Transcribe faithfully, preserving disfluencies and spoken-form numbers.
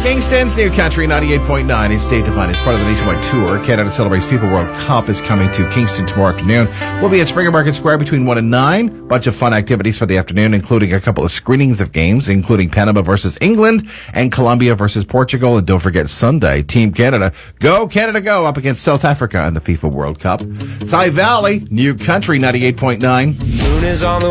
Kingston's New Country ninety-eight point nine is State Divine. It's part of the nationwide tour. Canada Celebrates FIFA World Cup is coming to Kingston tomorrow afternoon. We'll be at Springer Market Square between one and nine. Bunch of fun activities for the afternoon, including a couple of screenings of games, including Panama versus England and Colombia versus Portugal. And don't forget Sunday, Team Canada, go Canada go, up against South Africa in the FIFA World Cup. Cy Valley, New Country ninety-eight point nine. Moon is on the